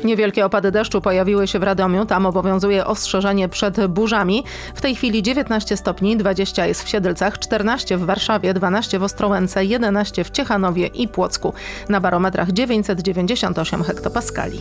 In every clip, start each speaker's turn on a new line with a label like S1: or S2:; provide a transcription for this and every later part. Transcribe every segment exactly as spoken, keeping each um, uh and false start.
S1: Niewielkie opady deszczu pojawiły się w Radomiu. Tam obowiązuje ostrzeżenie przed burzami. W tej chwili dziewiętnaście stopni, dwadzieścia jest w Siedlcach, czternaście w Warszawie, dwanaście w Ostrołęce, jedenaście w Ciechanowie i Płocku. Na barometrach dziewięćset dziewięćdziesiąt osiem hektopaskali.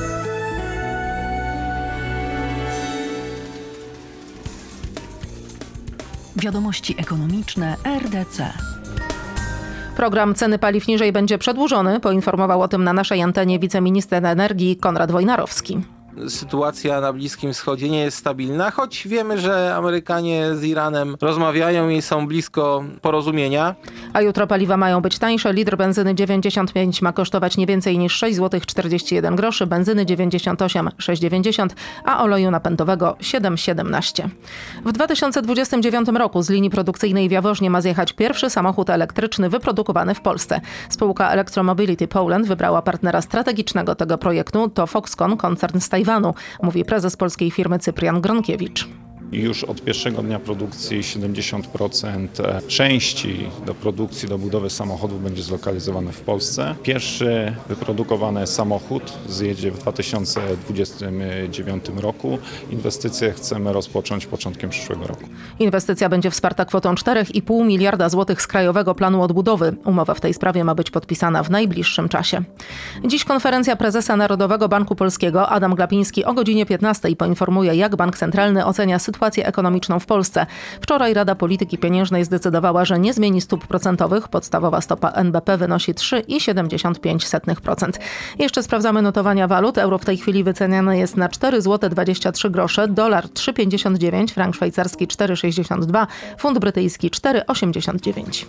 S2: Wiadomości ekonomiczne R D C.
S1: Program ceny paliw niżej będzie przedłużony. Poinformował o tym na naszej antenie wiceminister energii Konrad Wojnarowski.
S3: Sytuacja na Bliskim Wschodzie nie jest stabilna, choć wiemy, że Amerykanie z Iranem rozmawiają i są blisko porozumienia.
S1: A jutro paliwa mają być tańsze. Litr benzyny dziewięćdziesiąt pięć ma kosztować nie więcej niż sześć złotych czterdzieści jeden groszy, benzyny dziewięćdziesiąt osiem sześć dziewięćdziesiąt, a oleju napędowego siedem siedemnaście. W dwa tysiące dwudziestym dziewiątym roku z linii produkcyjnej w Jaworznie ma zjechać pierwszy samochód elektryczny wyprodukowany w Polsce. Spółka Electromobility Poland wybrała partnera strategicznego tego projektu. To Foxconn, koncern z Tajwanu, mówi prezes polskiej firmy Cyprian Gronkiewicz.
S4: Już od pierwszego dnia produkcji siedemdziesiąt procent części do produkcji, do budowy samochodów będzie zlokalizowane w Polsce. Pierwszy wyprodukowany samochód zjedzie w dwa tysiące dwudziestym dziewiątym roku. Inwestycje chcemy rozpocząć początkiem przyszłego roku.
S1: Inwestycja będzie wsparta kwotą cztery i pół miliarda złotych z Krajowego Planu Odbudowy. Umowa w tej sprawie ma być podpisana w najbliższym czasie. Dziś konferencja prezesa Narodowego Banku Polskiego. Adam Glapiński o godzinie piętnastej poinformuje, jak Bank Centralny ocenia sytuację sytuację ekonomiczną w Polsce. Wczoraj Rada Polityki Pieniężnej zdecydowała, że nie zmieni stóp procentowych. Podstawowa stopa N B P wynosi trzy i siedemdziesiąt pięć procent. Jeszcze sprawdzamy notowania walut. Euro w tej chwili wyceniane jest na cztery złote dwadzieścia trzy grosze, dolar trzy pięćdziesiąt dziewięć, frank szwajcarski cztery sześćdziesiąt dwa, funt brytyjski cztery osiemdziesiąt dziewięć.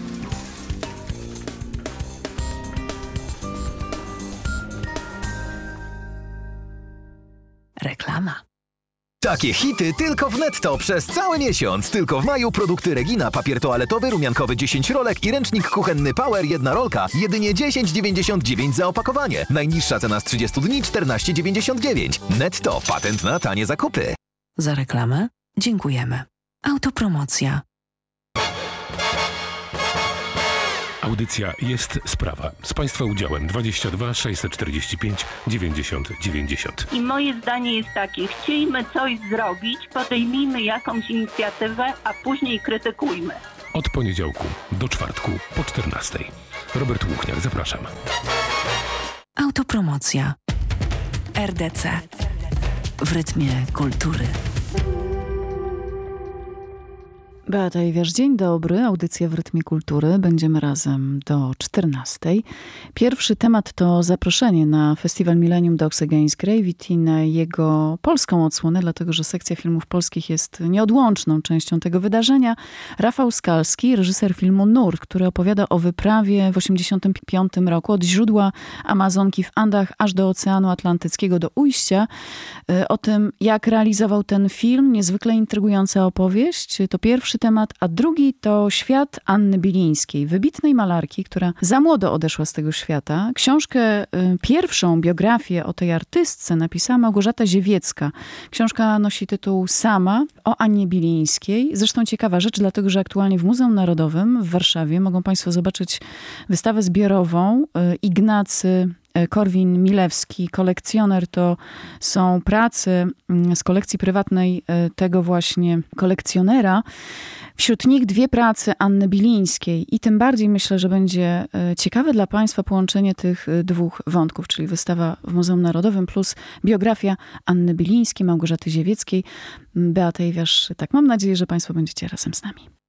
S2: Reklama.
S5: Takie hity tylko w Netto przez cały miesiąc. Tylko w maju produkty Regina, papier toaletowy, rumiankowy dziesięć rolek i ręcznik kuchenny Power jedna rolka. Jedynie dziesięć dziewięćdziesiąt dziewięć za opakowanie. Najniższa cena z trzydziestu dni czternaście dziewięćdziesiąt dziewięć. Netto. Patent na tanie zakupy.
S2: Za reklamę dziękujemy. Autopromocja.
S6: Audycja Jest Sprawa. Z Państwa udziałem dwadzieścia dwa sześćset czterdzieści pięć dziewięćdziesiąt dziewięćdziesiąt.
S7: I moje zdanie jest takie, chcieliśmy coś zrobić, podejmijmy jakąś inicjatywę, a później krytykujmy.
S6: Od poniedziałku do czwartku po czternastej. Robert Łuchniak, zapraszam.
S2: Autopromocja. R D C. W rytmie kultury.
S8: Beata Iwiarz, dzień dobry. Audycja w rytmie kultury. Będziemy razem do czternastej. Pierwszy temat to zaproszenie na festiwal Millennium Dogs Against Gravity, na jego polską odsłonę, dlatego że sekcja filmów polskich jest nieodłączną częścią tego wydarzenia. Rafał Skalski, reżyser filmu Nurt, który opowiada o wyprawie w osiemdziesiątym piątym roku od źródła Amazonki w Andach aż do Oceanu Atlantyckiego, do ujścia. O tym, jak realizował ten film. Niezwykle intrygująca opowieść. To pierwszy temat, a drugi to świat Anny Bilińskiej, wybitnej malarki, która za młodo odeszła z tego świata. Książkę, y, pierwszą biografię o tej artystce napisała Małgorzata Ziewiecka. Książka nosi tytuł Sama, o Annie Bilińskiej. Zresztą ciekawa rzecz, dlatego że aktualnie w Muzeum Narodowym w Warszawie mogą Państwo zobaczyć wystawę zbiorową y, Ignacy Korwin-Milewski, kolekcjoner. To są prace z kolekcji prywatnej tego właśnie kolekcjonera. Wśród nich dwie prace Anny Bilińskiej i tym bardziej myślę, że będzie ciekawe dla Państwa połączenie tych dwóch wątków, czyli wystawa w Muzeum Narodowym plus biografia Anny Bilińskiej, Małgorzaty Ziewieckiej. Beata Iwiarz, tak, mam nadzieję, że Państwo będziecie razem z nami.